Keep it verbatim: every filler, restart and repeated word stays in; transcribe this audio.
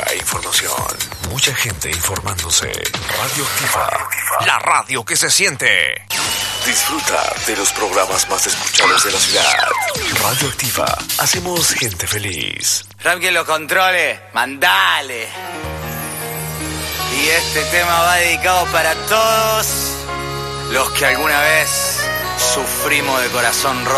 e información. Mucha gente informándose. Radioactiva, la radio que se siente. Disfruta de los programas más escuchados de la ciudad. Radioactiva, hacemos gente feliz. Ram, que lo controle, mandale. Y este tema va dedicado para todos los que alguna vez sufrimos de corazón roto.